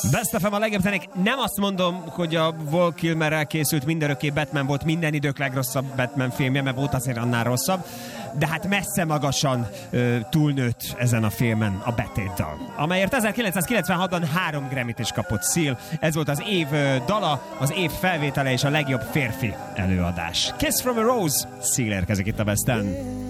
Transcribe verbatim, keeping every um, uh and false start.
Best of a legjobb zenék. Nem azt mondom, hogy a Val Kilmerrel készült Mindörökké Batman volt minden idők legrosszabb Batman filmje, mert volt azért annál rosszabb, de hát messze magasan ö, túlnőtt ezen a filmen a Betétdal, amelyért ezerkilencszázkilencvenhatban három Grammy-t is kapott Seal. Ez volt az év ö, dala, az év felvétele és a legjobb férfi előadás. Kiss from a Rose, Seal érkezik itt a Besten.